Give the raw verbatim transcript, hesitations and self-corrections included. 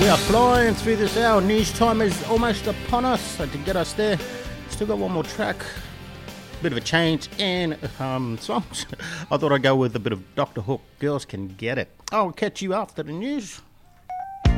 We are flying through this hour. News time is almost upon us. So to get us there, still got one more track. Bit of a change in um, songs. I thought I'd go with a bit of Doctor Hook. Girls Can Get It. I'll catch you after the news.